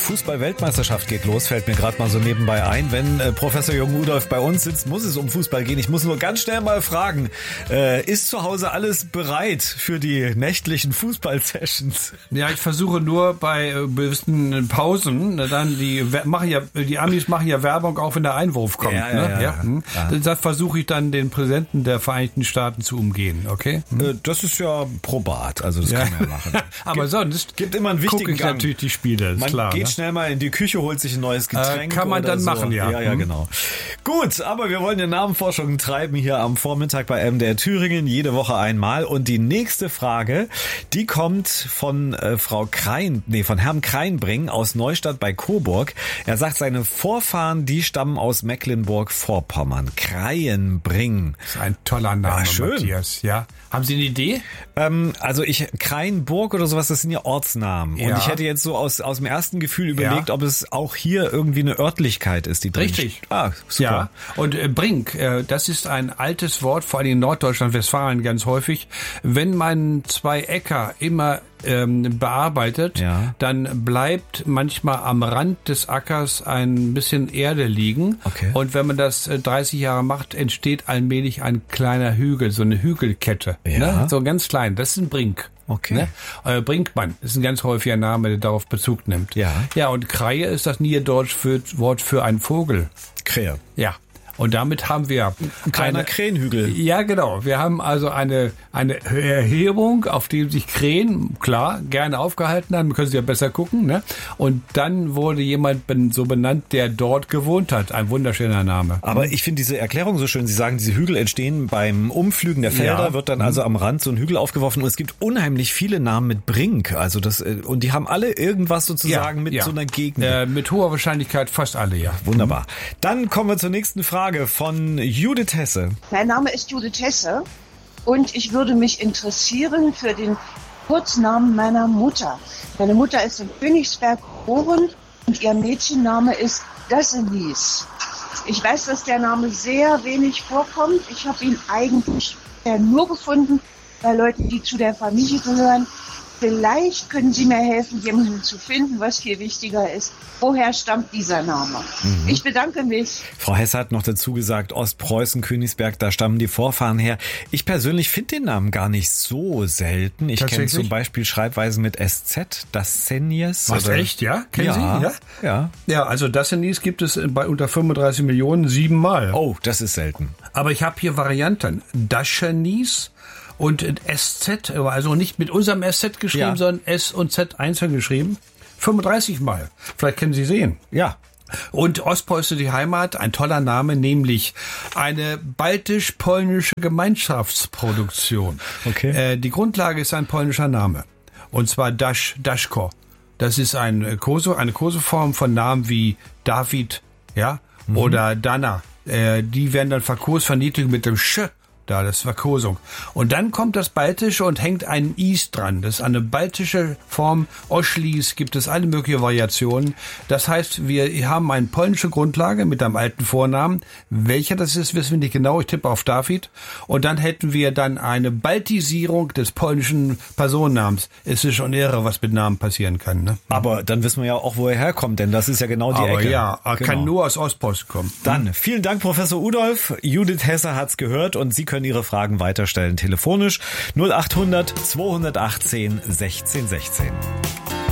Fußball-Weltmeisterschaft geht los, fällt mir gerade mal so nebenbei ein. Wenn Professor Jürgen Rudolph bei uns sitzt, muss es um Fußball gehen. Ich muss nur ganz schnell mal fragen, ist zu Hause alles bereit für die nächtlichen Fußball-Sessions? Ja, ich versuche nur bei gewissen Pausen, dann die Amis machen ja Werbung auch, wenn der Einwurf kommt. Ja. Das versuche ich dann den Präsidenten der Vereinigten Staaten zu umgehen, okay? Das ist ja probat, also das kann man ja machen. Aber sonst gibt immer einen wichtigen Gang. Natürlich die Spiele, ist man klar. Geht schnell mal in die Küche, holt sich ein neues Getränk. Kann man dann so machen, ja. Ja, genau. Gut, aber wir wollen ja Namenforschung treiben hier am Vormittag bei MDR Thüringen, jede Woche einmal. Und die nächste Frage, die kommt von von Herrn Kreinbring aus Neustadt bei Coburg. Er sagt, seine Vorfahren, die stammen aus Mecklenburg-Vorpommern. Kreinbring. Das ist ein toller Name, schön. Matthias. Ja. Haben Sie eine Idee? Kreinburg oder sowas, das sind ja Ortsnamen. Ja. Und ich hätte jetzt so aus dem ersten Gefühl überlegt, ob es auch hier irgendwie eine Örtlichkeit ist, die drin Richtig. super. Ja. Und Brink, das ist ein altes Wort, vor allem in Norddeutschland, Westfalen ganz häufig. Wenn man zwei Äcker immer bearbeitet, dann bleibt manchmal am Rand des Ackers ein bisschen Erde liegen. Okay. Und wenn man das 30 Jahre macht, entsteht allmählich ein kleiner Hügel, so eine Hügelkette. Ja. Ne? So ganz klein. Das ist ein Brink. Okay. Ne? Brinkmann ist ein ganz häufiger Name, der darauf Bezug nimmt. Ja. Ja, und Kreie ist das niederdeutsche Wort für einen Vogel. Krähe. Ja. Und damit haben wir ein kleiner Krähenhügel. Ja, genau. Wir haben also eine Erhebung, auf dem sich Krähen, klar, gerne aufgehalten haben. Wir können sie ja besser gucken, ne? Und dann wurde jemand so benannt, der dort gewohnt hat. Ein wunderschöner Name. Aber ich finde diese Erklärung so schön. Sie sagen, diese Hügel entstehen beim Umpflügen der Felder, wird dann also am Rand so ein Hügel aufgeworfen. Und es gibt unheimlich viele Namen mit Brink. Also und die haben alle irgendwas sozusagen mit so einer Gegend. Mit hoher Wahrscheinlichkeit fast alle, ja. Wunderbar. Dann kommen wir zur nächsten Frage von Judith Hesse. Mein Name ist Judith Hesse und ich würde mich interessieren für den Kurznamen meiner Mutter. Meine Mutter ist in Königsberg geboren und ihr Mädchenname ist Dasselis. Ich weiß, dass der Name sehr wenig vorkommt. Ich habe ihn eigentlich nur gefunden bei Leuten, die zu der Familie gehören. Vielleicht können Sie mir helfen, jemanden zu finden, was viel wichtiger ist. Woher stammt dieser Name? Ich bedanke mich. Frau Hesse hat noch dazu gesagt, Ostpreußen, Königsberg, da stammen die Vorfahren her. Ich persönlich finde den Namen gar nicht so selten. Ich kenne zum Beispiel Schreibweisen mit SZ, Dassenies. Was, echt, ja? Kennen Sie? Ja. Ja, also Dassenies gibt es bei unter 35 Millionen 7-mal. Oh, das ist selten. Aber ich habe hier Varianten. Daschenies und SZ, also nicht mit unserem SZ geschrieben, sondern S und Z einzeln geschrieben. 35 Mal. Vielleicht können Sie sehen. Ja. Und Ostpreußen die Heimat, ein toller Name, nämlich eine baltisch-polnische Gemeinschaftsproduktion. Okay. Die Grundlage ist ein polnischer Name. Und zwar Daszko. Das ist eine Koseform von Namen wie David, oder Dana. Die werden dann verniedrigt mit dem Sch. Das ist Verkosung. Und dann kommt das Baltische und hängt ein Is dran. Das ist eine baltische Form. Oschlis gibt es alle möglichen Variationen. Das heißt, wir haben eine polnische Grundlage mit einem alten Vornamen. Welcher das ist, wissen wir nicht genau. Ich tippe auf David. Und dann hätten wir dann eine Baltisierung des polnischen Personennamens. Es ist schon irre, was mit Namen passieren kann. Ne? Aber dann wissen wir ja auch, wo er herkommt, denn das ist ja genau die Ecke. Ja, kann nur aus Ostpreußen kommen. Dann vielen Dank, Professor Udolph. Judith Hesse hat's gehört und Sie können Ihre Fragen weiterstellen telefonisch 0800 218 16 16.